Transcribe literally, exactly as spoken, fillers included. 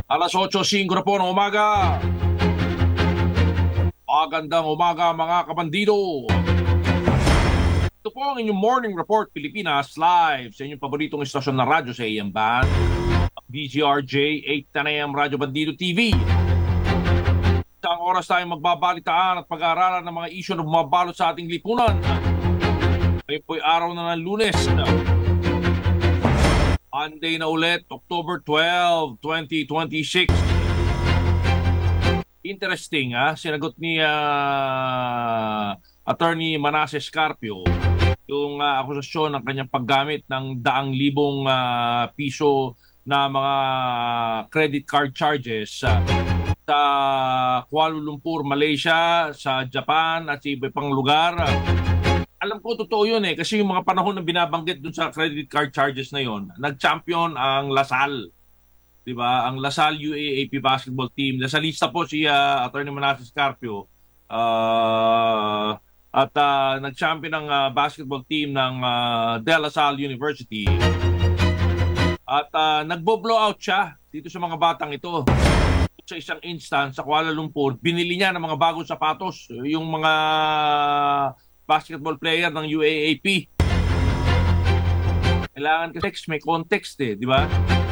Alas otso singko na po ng umaga. Magandang umaga mga kabandido. Ito po ang inyong Morning Report Pilipinas live sa inyong paboritong istasyon na radyo sa A M Band, B G R J eight ten A M Radyo Bandido T V. Isang oras tayong magbabalitaan at pag-aaralan ng mga isyu na bumabalot sa ating lipunan. Ngayon po'y araw na ng Lunes. Monday na ulit, October twelfth, twenty twenty-six. Interesting, ha? Sinagot ni uh, Attorney Manasseh Carpio yung uh, akusasyon ng kanyang paggamit ng daang libong uh, piso na mga credit card charges uh, sa Kuala Lumpur, Malaysia, sa Japan at sa iba pang lugar. Alam ko totoo yun eh kasi yung mga panahon na binabanggit dun sa credit card charges na yon, nag-champion ang Lasal. 'Di ba? Ang Lasal U A A P basketball team. Nasa lista po si uh, Attorney Manasseh Carpio. Uh, at uh, nag-champion ng uh, basketball team ng uh, De La Salle University. At uh, nagbo-blowout siya dito sa mga batang ito. Sa isang instance sa Kuala Lumpur, binili niya ng mga bagong sapatos yung mga basketball player ng U A A P. Kailangan kasi may context eh, di ba?